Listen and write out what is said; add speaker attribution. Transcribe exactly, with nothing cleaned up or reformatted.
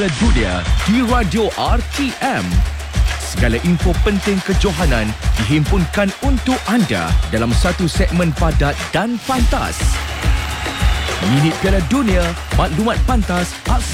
Speaker 1: Piala Dunia di Radio R T M. Segala info penting kejohanan dihimpunkan untuk anda dalam satu segmen padat dan pantas. Minit Piala Dunia, maklumat pantas, aksi